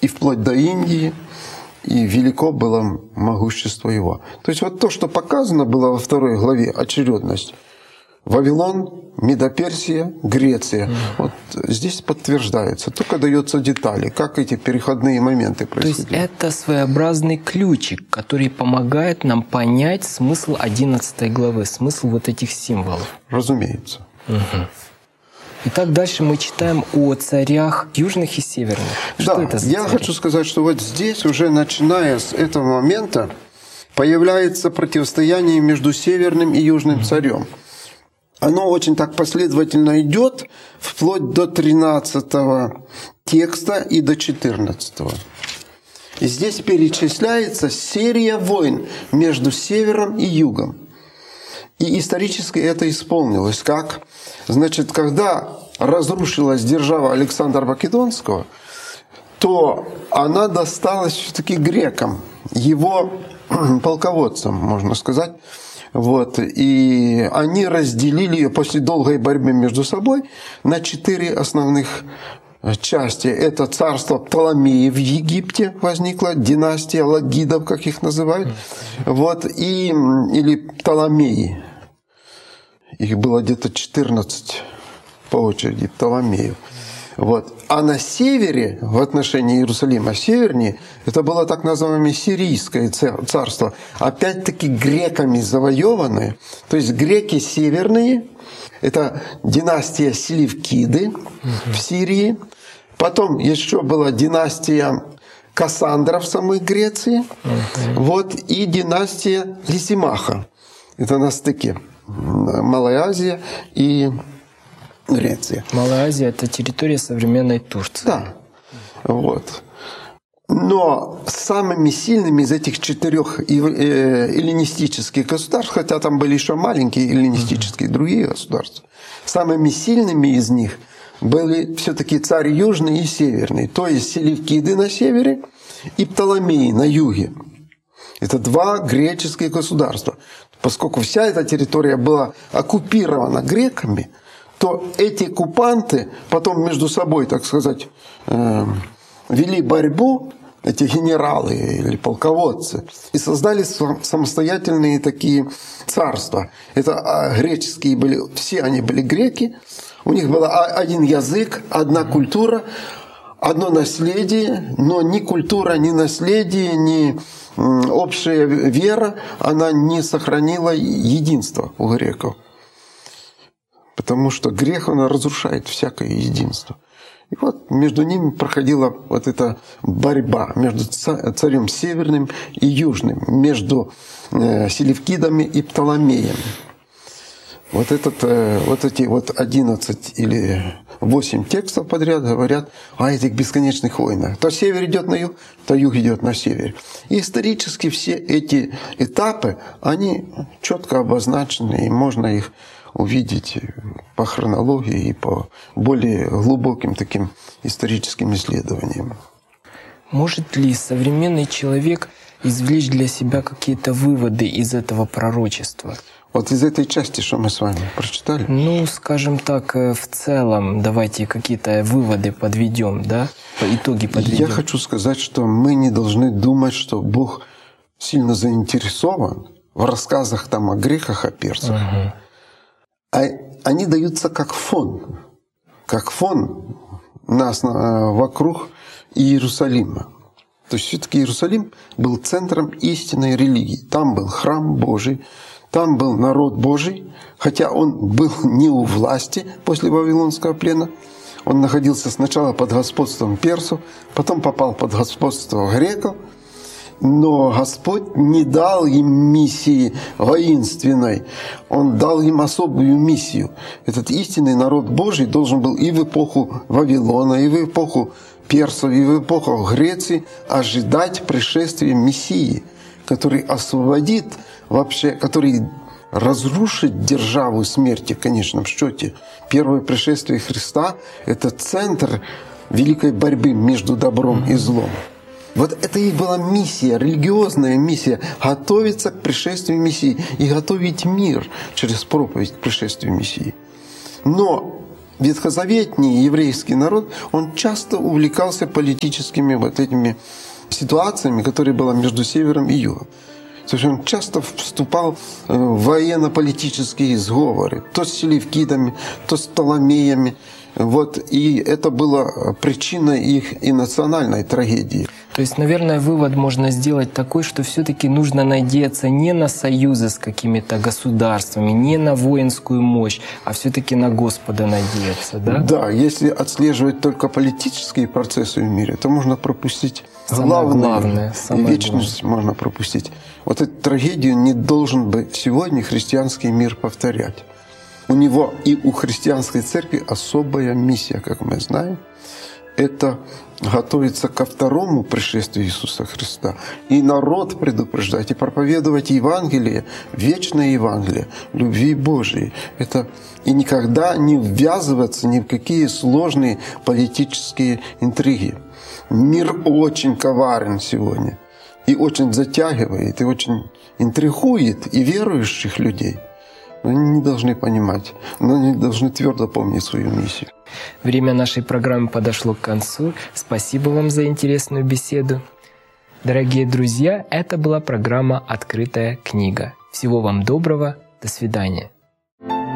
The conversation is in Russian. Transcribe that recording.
и вплоть до Индии, и велико было могущество его. То есть вот то, что показано было во 2 главе, очередность. Вавилон, Медоперсия, Греция. Вот здесь подтверждается. Только даются детали, как эти переходные моменты происходят. То есть это своеобразный ключик, который помогает нам понять смысл 11 главы, смысл вот этих символов. Разумеется. Угу. Итак, дальше мы читаем о царях южных и северных. Что Да, это за я цари? хочу сказать, что вот здесь уже, начиная с этого момента, появляется противостояние между северным и южным царем. Оно очень так последовательно идет, вплоть до 13 текста и до 14. И здесь перечисляется серия войн между севером и югом. И исторически это исполнилось. Как? Значит, когда разрушилась держава Александра Македонского, то она досталась все-таки грекам, его полководцам, можно сказать. Вот. И они разделили ее после долгой борьбы между собой на 4 основных части. Это царство Птоломеев в Египте возникла, династия Лагидов, как их называют, вот, или Птоломеи. Их было где-то 14 по очереди Птоломеев. Вот. А на севере, в отношении Иерусалима, севернее, это было так называемое Сирийское царство, опять-таки греками завоеванное. То есть греки северные, это династия Селевкиды в Сирии. Потом еще была династия Кассандров в самой Греции. Вот, и династия Лисимаха. Это на стыке Малая Азия и Греция. Малая Азия – это территория современной Турции. Да. Вот. Но самыми сильными из этих 4 эллинистических государств, хотя там были еще маленькие эллинистические другие государства, самыми сильными из них были все-таки царь южный и северный, то есть Селевкиды на севере и Птоломеи на юге. Это 2 греческие государства. Поскольку вся эта территория была оккупирована греками, то эти оккупанты потом между собой, так сказать, вели борьбу, эти генералы или полководцы, и создали самостоятельные такие царства. Это греческие были, все они были греки, у них был один язык, одна культура, одно наследие, но ни культура, ни наследие, ни общая вера, она не сохранила единство у греков. Потому что грех, он разрушает всякое единство. И вот между ними проходила вот эта борьба между царем северным и южным, между Селевкидами и Птоломеями. Вот эти 11 или 8 текстов подряд говорят о этих бесконечных войнах. То север идет на юг, то юг идет на север. И исторически все эти этапы, они четко обозначены, и можно их увидеть по хронологии и по более глубоким таким историческим исследованиям. Может ли современный человек извлечь для себя какие-то выводы из этого пророчества? Вот из этой части, что мы с вами прочитали? Ну, скажем так, в целом, давайте какие-то выводы подведем, да? Итоги подведем. Я хочу сказать, что мы не должны думать, что Бог сильно заинтересован в рассказах там о греках, о персах. А они даются как фон вокруг Иерусалима. То есть все-таки Иерусалим был центром истинной религии. Там был храм Божий, там был народ Божий, хотя он был не у власти после Вавилонского плена. Он находился сначала под господством персов, потом попал под господство греков. Но Господь не дал им миссии воинственной, Он дал им особую миссию. Этот истинный народ Божий должен был и в эпоху Вавилона, и в эпоху персов, и в эпоху Греции ожидать пришествия Мессии, который освободит вообще, который разрушит державу смерти в конечном счете. Первое пришествие Христа – это центр великой борьбы между добром и злом. Вот это и была миссия, религиозная миссия – готовиться к пришествию Мессии и готовить мир через проповедь к пришествию Мессии. Но ветхозаветний еврейский народ, он часто увлекался политическими вот этими ситуациями, которые были между севером и югом. То есть он часто вступал в военно-политические сговоры, то с селевкидами, то с Птоломеями. Вот, и это было причиной их и национальной трагедии. То есть, наверное, вывод можно сделать такой, что все-таки нужно надеяться не на союзы с какими-то государствами, не на воинскую мощь, а все-таки на Господа надеяться, да? Да, если отслеживать только политические процессы в мире, то можно пропустить главное, вечность можно пропустить. Вот эту трагедию не должен бы сегодня христианский мир повторять. У него и у христианской церкви особая миссия, как мы знаем. Это готовиться ко второму пришествию Иисуса Христа. И народ предупреждать, и проповедовать Евангелие, вечное Евангелие, любви Божией. Это и никогда не ввязываться ни в какие сложные политические интриги. Мир очень коварен сегодня. И очень затягивает, и очень интригует и верующих людей. Но они не должны понимать, но они должны твердо помнить свою миссию. Время нашей программы подошло к концу. Спасибо вам за интересную беседу. Дорогие друзья, это была программа «Открытая книга». Всего вам доброго. До свидания.